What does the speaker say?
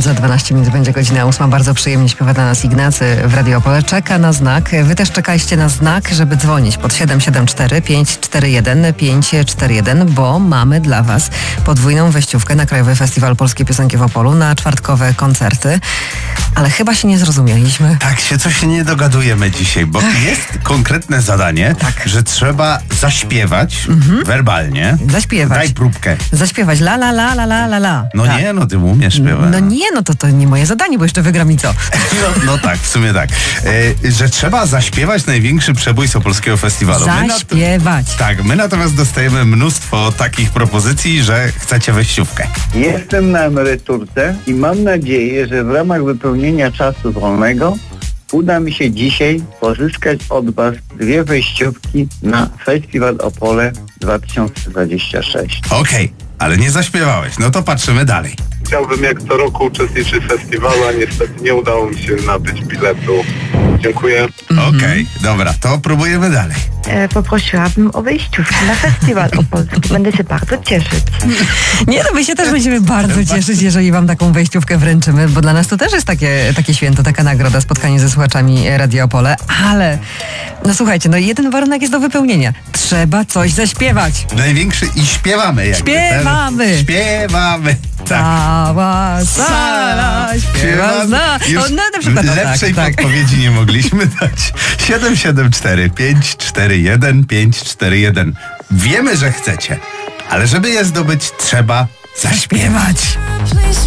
Za 12 minut będzie godzina 8. Bardzo przyjemnie śpiewa dla nas Ignacy w Radio Opole. Czeka na znak. Wy też czekaliście na znak, żeby dzwonić pod 774 541 541, bo mamy dla was podwójną wejściówkę na Krajowy Festiwal Polskiej Piosenki w Opolu na czwartkowe koncerty. Ale chyba się nie zrozumieliśmy. Tak, coś się nie dogadujemy dzisiaj, bo jest konkretne zadanie, że trzeba zaśpiewać werbalnie. Zaśpiewać. Daj próbkę. Zaśpiewać la la la la la la la. No tak. Nie, no ty umiesz śpiewać. No nie, no to nie moje zadanie, bo jeszcze wygram i co? No tak, w sumie tak. Że trzeba zaśpiewać największy przebój Opolskiego Festiwalu. Zaśpiewać. My natomiast dostajemy mnóstwo takich propozycji, że chcecie wejściówkę. Jestem na emeryturce i mam nadzieję, że w ramach wypełnienia czasu wolnego uda mi się dzisiaj pozyskać od was 2 wejściówki na Festiwal Opole 2026. Okej, ale nie zaśpiewałeś. No to patrzymy dalej. Chciałbym jak co roku uczestniczyć w festiwalu, a niestety nie udało mi się nabyć biletu. Dziękuję. Okej, dobra, to próbujemy dalej. Poprosiłabym o wejściówkę na Festiwal Opolski. Będę się bardzo cieszyć. Nie, no my się też będziemy bardzo cieszyć, jeżeli wam taką wejściówkę wręczymy, bo dla nas to też jest takie święto, taka nagroda, spotkanie ze słuchaczami Radio Opole, ale no słuchajcie, no jeden warunek jest do wypełnienia. Trzeba coś zaśpiewać. Największy i śpiewamy. Śpiewamy. Śpiewamy. Cała sala śpiewa zna. Na przykład lepszej podpowiedzi nie mogliśmy dać. 774 541 541. Wiemy, że chcecie, ale żeby je zdobyć, trzeba zaśpiewać.